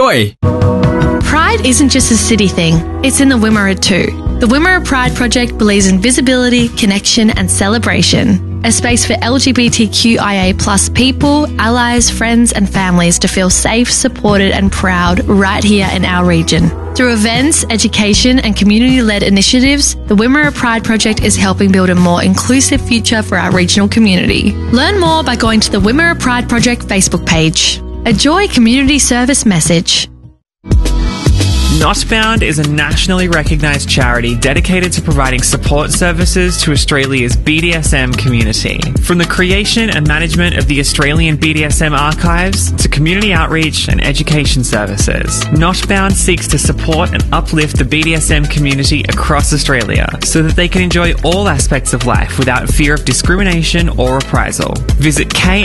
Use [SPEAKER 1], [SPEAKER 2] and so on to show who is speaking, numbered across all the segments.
[SPEAKER 1] Joy.
[SPEAKER 2] Pride isn't just a city thing, it's in the Wimmera too. The Wimmera Pride Project believes in visibility, connection and celebration. A space for LGBTQIA+ people, allies, friends and families to feel safe, supported and proud right here in our region. Through events, education and community-led initiatives, the Wimmera Pride Project is helping build a more inclusive future for our regional community. Learn more by going to the Wimmera Pride Project Facebook page. A Joy community service message.
[SPEAKER 3] Notbound is a nationally recognised charity dedicated to providing support services to Australia's BDSM community. From the creation and management of the Australian BDSM archives to community outreach and education services, Notbound seeks to support and uplift the BDSM community across Australia so that they can enjoy all aspects of life without fear of discrimination or reprisal. Visit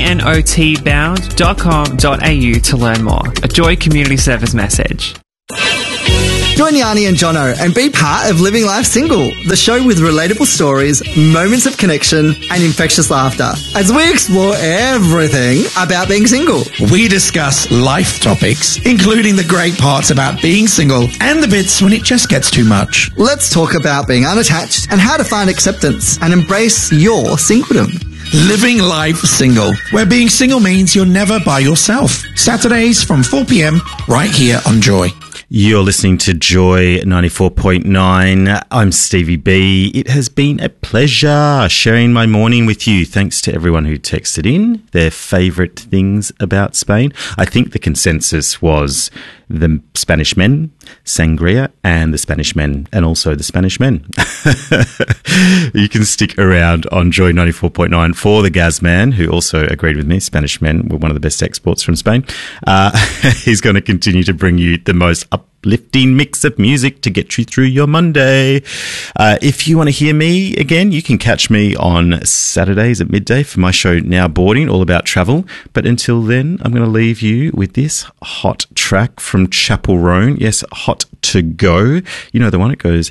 [SPEAKER 3] knotbound.com.au to learn more. A Joy community service message.
[SPEAKER 4] Join Yanni and Jono and be part of Living Life Single, the show with relatable stories, moments of connection and infectious laughter, as we explore everything about being single.
[SPEAKER 5] We discuss life topics, including the great parts about being single and the bits when it just gets too much.
[SPEAKER 4] Let's talk about being unattached and how to find acceptance and embrace your singledom.
[SPEAKER 5] Living Life Single, where being single means you're never by yourself. Saturdays from 4 p.m. right here on Joy.
[SPEAKER 6] You're listening to Joy 94.9. I'm Stevie B. It has been a pleasure sharing my morning with you. Thanks to everyone who texted in their favourite things about Spain. I think the consensus was the Spanish men, sangria, and the Spanish men, and also the Spanish men. You can stick around on Joy 94.9 for the Gaz man, who also agreed with me. Spanish men were one of the best exports from Spain. He's going to continue to bring you the most uplifting mix of music to get you through your Monday. If you want to hear me again, you can catch me on Saturdays at midday for my show Now Boarding, all about travel. But until then, I'm going to leave you with this hot track from Chapel Roan. Yes, Hot to Go. You know the one, it goes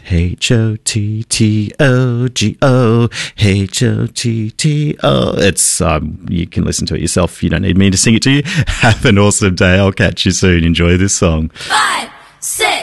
[SPEAKER 6] H-O-T-T-O-G-O, H-O-T-T-O. It's, you can listen to it yourself. You don't need me to sing it to you. Have an awesome day. I'll catch you soon. Enjoy this song.
[SPEAKER 7] 5, 6